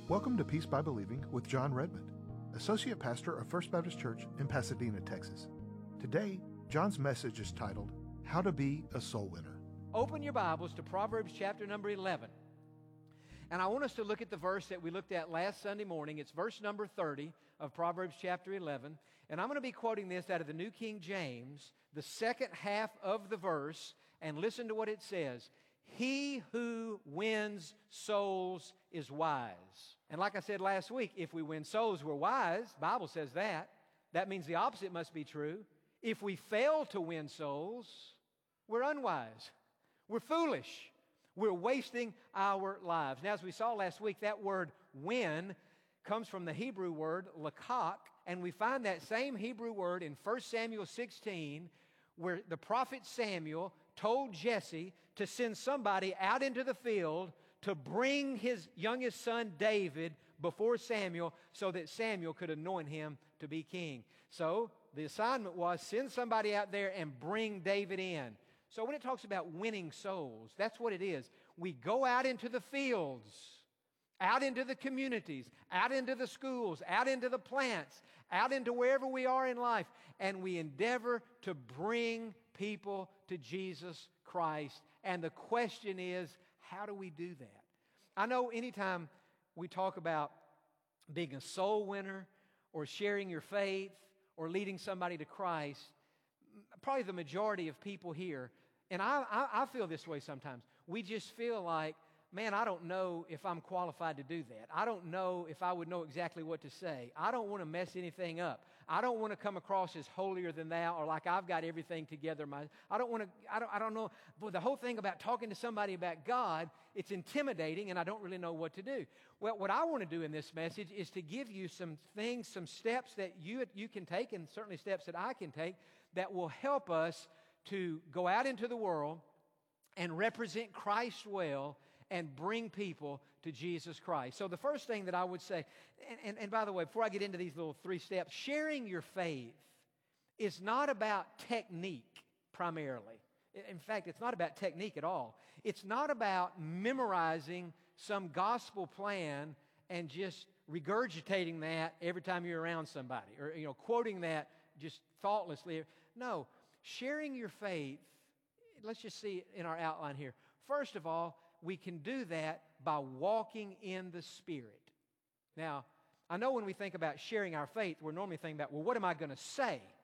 Welcome to Peace by Believing with John Redmond, Associate Pastor of First Baptist Church in Pasadena, Texas. Today, John's message is titled, How to Be a Soul Winner. Open your Bibles to Proverbs chapter number 11. And I want us to look at the verse that we looked at last Sunday morning. It's verse number 30 of Proverbs chapter 11. And I'm going to be quoting this out of the New King James, the second half of the verse, and listen to what it says. He who wins souls is wise. And like I said last week, if we win souls, we're wise. The Bible says that. That means the opposite must be true. If we fail to win souls, we're unwise. We're foolish. We're wasting our lives. Now, as we saw last week, that word win comes from the Hebrew word lakak, and we find that same Hebrew word in 1 Samuel 16, where the prophet Samuel told Jesse to send somebody out into the field to bring his youngest son David before Samuel so that Samuel could anoint him to be king. So the assignment was send somebody out there and bring David in. So when it talks about winning souls, that's what it is. We go out into the fields, out into the communities, out into the schools, out into the plants, out into wherever we are in life, and we endeavor to bring people to Jesus Christ. And the question is, how do we do that? I know anytime we talk about being a soul winner or sharing your faith or leading somebody to Christ, probably the majority of people here, and I feel this way sometimes, we just feel like, man, I don't know if I'm qualified to do that. I don't know if I would know exactly what to say. I don't want to mess anything up. I don't want to come across as holier than thou or like I've got everything together. I don't know. But the whole thing about talking to somebody about God, it's intimidating and I don't really know what to do. Well, what I want to do in this message is to give you some things, some steps that you can take, and certainly steps that I can take that will help us to go out into the world and represent Christ well and bring people to Jesus Christ. So the first thing that I would say, and by the way, before I get into these little 3 steps, sharing your faith is not about technique primarily. In fact, it's not about technique at all. It's not about memorizing some gospel plan and just regurgitating that every time you're around somebody or quoting that just thoughtlessly. No, sharing your faith, let's just see in our outline here. First of all, we can do that by walking in the Spirit. Now, I know when we think about sharing our faith, we're normally thinking about, well, what am I going to say